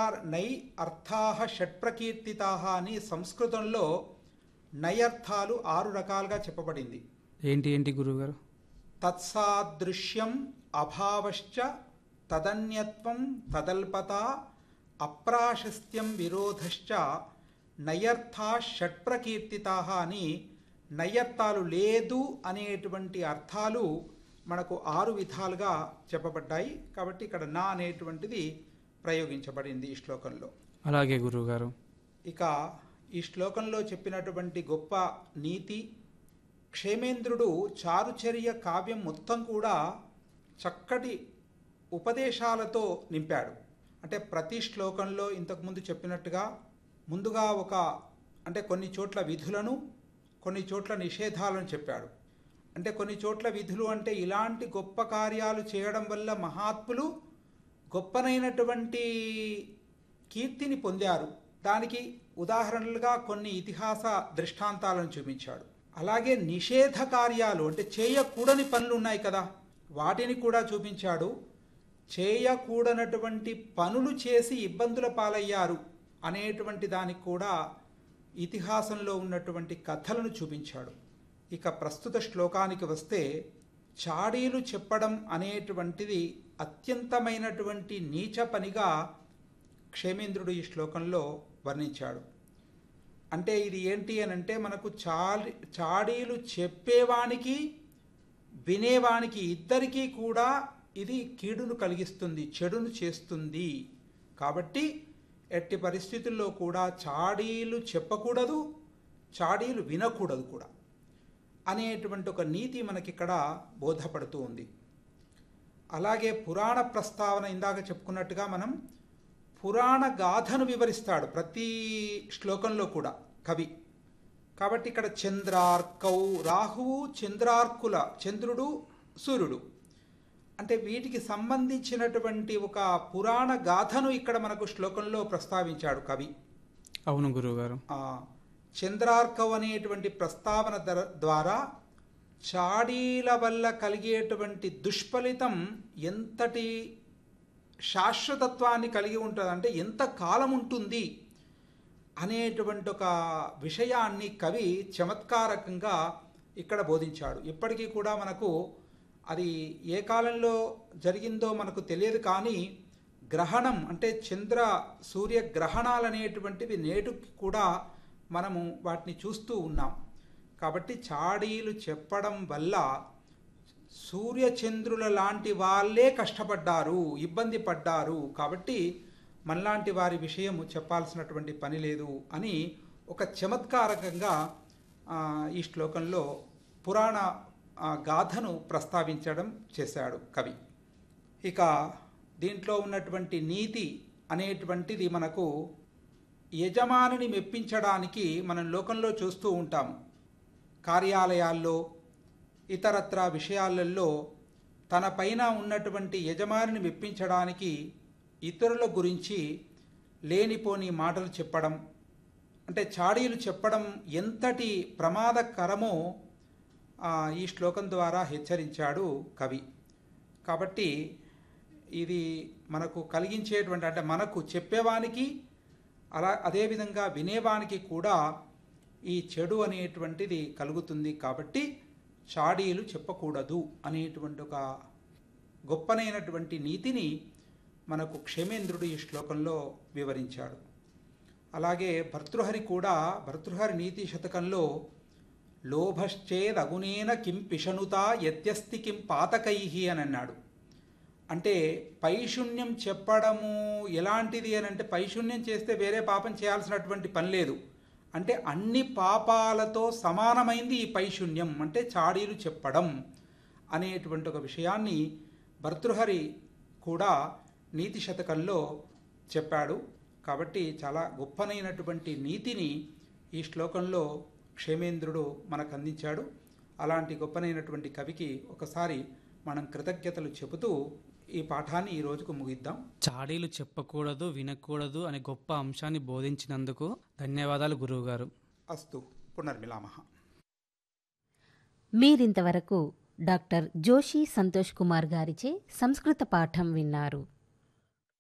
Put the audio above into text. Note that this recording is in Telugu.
నై అర్థాహ షట్ప్రకీర్తితాహ అని సంస్కృతంలో నయర్థాలు 6 రకాలుగా చెప్పబడింది. ఏంటి ఏంటి గురువుగారు? తత్సాదృశ్యం అభావశ్చ తదన్యత్వం తదల్పత అప్రాశస్త్యం విరోధశ్చ నయర్థా షట్ప్రకీర్తితాహ అని నయర్థాలు లేదు అనేటువంటి అర్థాలు మనకు 6 విధాలుగా చెప్పబడ్డాయి. కాబట్టి ఇక్కడ నా అనేటువంటిది ప్రయోగించబడింది ఈ శ్లోకంలో. అలాగే గురువుగారు. ఇక ఈ శ్లోకంలో చెప్పినటువంటి గొప్ప నీతి, క్షేమేంద్రుడు చారుచర్య కావ్యం మొత్తం కూడా చక్కటి ఉపదేశాలతో నింపాడు. అంటే ప్రతి శ్లోకంలో ఇంతకుముందు చెప్పినట్టుగా ముందుగా అంటే కొన్ని చోట్ల విధులను, కొన్ని చోట్ల నిషేధాలను చెప్పాడు. అంటే కొన్ని చోట్ల విధులు అంటే ఇలాంటి గొప్ప కార్యాలు చేయడం వల్ల మహాత్ములు గొప్పనైనటువంటి కీర్తిని పొందారు. దానికి ఉదాహరణలుగా కొన్ని ఇతిహాస దృష్టాంతాలను చూపించాడు. అలాగే నిషేధ కార్యాలు అంటే చేయకూడని పనులు ఉన్నాయి కదా, వాటిని కూడా చూపించాడు. చేయకూడనటువంటి పనులు చేసి ఇబ్బందుల పాలయ్యారు అనేటువంటి దానికి కూడా ఇతిహాసంలో ఉన్నటువంటి కథలను చూపించాడు. ఇక ప్రస్తుత శ్లోకానికి వస్తే, చాడీలు చెప్పడం అనేటువంటిది అత్యంతమైనటువంటి నీచ పనిగా క్షేమేంద్రుడు ఈ శ్లోకంలో వర్ణించాడు. అంటే ఇది ఏంటి అని అంటే, మనకు చాడీలు చెప్పేవానికి వినేవానికి ఇద్దరికీ కూడా ఇది కీడును కలిగిస్తుంది, చెడును చేస్తుంది. కాబట్టి ఎట్టి పరిస్థితుల్లో కూడా చాడీలు చెప్పకూడదు, చాడీలు వినకూడదు కూడా అనేటువంటి ఒక నీతి మనకిక్కడ బోధపడుతూ ఉంది. అలాగే పురాణ ప్రస్తావన, ఇందాక చెప్పుకున్నట్టుగా మనం పురాణ గాథను వివరిస్తాడు ప్రతి శ్లోకంలో కూడా కవి. కాబట్టి ఇక్కడ చంద్రార్కౌ, రాహువు చంద్రార్కుల, చంద్రుడు సూర్యుడు, అంటే వీటికి సంబంధించినటువంటి ఒక పురాణ గాథను ఇక్కడ మనకు శ్లోకంలో ప్రస్తావించాడు కవి. అవును గురువుగారు. చంద్రార్కవ్ అనేటువంటి ప్రస్తావన ద్వారా చాడీల వల్ల కలిగేటువంటి దుష్ఫలితం ఎంతటి శాశ్వతత్వాన్ని కలిగి ఉంటుంది, అంటే ఎంత కాలం ఉంటుంది అనేటువంటి ఒక విషయాన్ని కవి చమత్కారకంగా ఇక్కడ బోధించాడు. ఇప్పటికీ కూడా మనకు అది ఏ కాలంలో జరిగిందో మనకు తెలియదు, కానీ గ్రహణం అంటే చంద్ర సూర్య గ్రహణాలు అనేటువంటివి నేటికి కూడా మనము వాటిని చూస్తూ ఉన్నాం. కాబట్టి చాడీలు చెప్పడం వల్ల సూర్యచంద్రుల లాంటి వాళ్ళే కష్టపడ్డారు, ఇబ్బంది పడ్డారు. కాబట్టి మనలాంటి వారి విషయము చెప్పాల్సినటువంటి పని లేదు అని ఒక చమత్కారకంగా ఈ శ్లోకంలో పురాణ గాథను ప్రస్తావించడం చేశాడు కవి. ఇక దీంట్లో ఉన్నటువంటి నీతి అనేటువంటిది మనకు యజమానిని మెప్పించడానికి మనం లోకంలో చూస్తూ ఉంటాం. కార్యాలయాల్లో ఇతరత్ర విషయాలలో తన పైన ఉన్నటువంటి యజమానిని మెప్పించడానికి ఇతరుల గురించి లేనిపోని మాటలు చెప్పడం, అంటే చాడీలు చెప్పడం ఎంతటి ప్రమాదకరమో ఈ శ్లోకం ద్వారా హెచ్చరించాడు కవి. కాబట్టి ఇది మనకు కలిగించేటువంటి, అంటే మనకు చెప్పేవానికి అదేవిధంగా వినేవానికి కూడా ఈ చెడు అనేటువంటిది కలుగుతుంది. కాబట్టి చాడీలు చెప్పకూడదు అనేటువంటి ఒక గొప్పనైనటువంటి నీతిని మనకు క్షేమేంద్రుడు ఈ శ్లోకంలో వివరించాడు. అలాగే భర్తృహరి కూడా భర్తృహరి నీతి శతకంలో లోభశ్చేదగునేన కిం పిషనుతా యత్యస్తి కిం పాతకైహి అని అన్నాడు. అంటే పైశూన్యం చెప్పడము ఎలాంటిది అని అంటే, పైశూన్యం చేస్తే వేరే పాపం చేయాల్సినటువంటి పని లేదు. అంటే అన్ని పాపాలతో సమానమైంది ఈ పైశూన్యం, అంటే చాడీలు చెప్పడం అనేటువంటి ఒక విషయాన్ని భర్తృహరి కూడా నీతి శతకంలో చెప్పాడు. కాబట్టి చాలా గొప్పనైనటువంటి నీతిని ఈ శ్లోకంలో క్షేమేంద్రుడు మనకు అందించాడు. అలాంటి గొప్పనైనటువంటి కవికి ఒకసారి మనం కృతజ్ఞతలు చెబుతూ ఈ పాఠాన్ని ఈ రోజుకు ముగిద్దాం. చాడీలు చెప్పకూడదు, వినకూడదు అనే గొప్ప అంశాన్ని బోధించినందుకు ధన్యవాదాలు గురువుగారు. అస్తు, పునర్మిలామః. మీరింతవరకు డాక్టర్ జోషి సంతోష్ కుమార్ గారిచే సంస్కృత పాఠం విన్నారు.